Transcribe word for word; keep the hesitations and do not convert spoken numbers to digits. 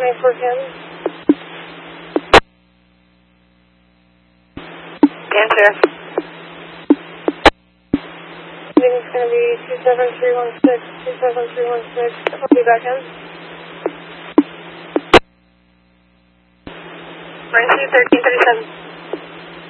nine for him. Answer. Meeting's going to be two seven three one six, two seven three one six. I'll be back in. Mercy thirteen thirty-seven.